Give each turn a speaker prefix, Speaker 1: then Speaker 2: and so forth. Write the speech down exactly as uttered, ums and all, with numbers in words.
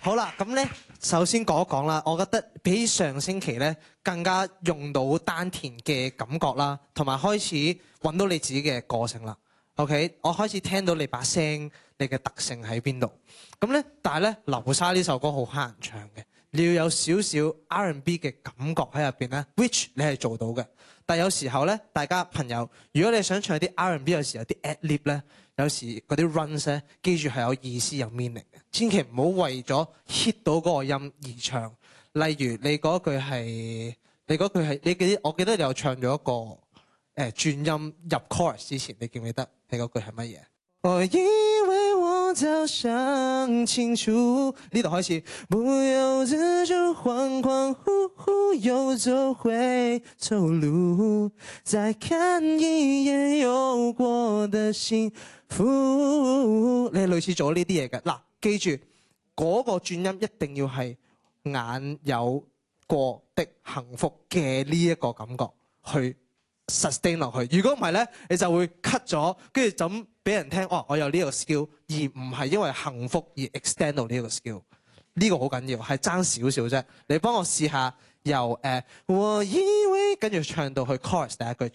Speaker 1: 好啦，咁咧首先講一講啦，我覺得比起上星期咧更加用到丹田嘅感覺啦，同埋開始揾到你自己嘅個性啦。OK， 我開始聽到你把聲，你嘅特性喺邊度。咁咧，但係咧流沙呢首歌好乞人唱嘅，你要有少少 R and B 嘅感覺喺入邊咧 ，which 你係做到嘅。但係有時候咧，大家朋友，如果你想唱啲 R and B， 有時有啲 ad-lib 咧，有時嗰啲 runs 咧，記住係有意思有 meaning 嘅，千祈唔好為咗 hit 到嗰個音而唱。例如你嗰句係，你嗰句係，你記，我記得你有唱咗一個誒、呃、轉音入 chorus 之前，你記唔記得你嗰句係乜嘢？我以為我早想清楚，呢度開始，不由自主恍恍惚惚又走回頭路，再看一眼有過的幸福。你係類似做呢啲嘢嘅。嗱，記住嗰個轉音一定要係眼有過的幸福嘅呢一個感覺去 sustain 落去。如果唔係咧，你就會 cut 咗，跟住就咁俾人聽，哦，我有呢個 skill， 而唔係因為幸福而 extend 到呢個 skill。呢個好緊要，係爭少少啫。你幫我試下由誒、呃，我以為跟住唱到去 chorus 第一句。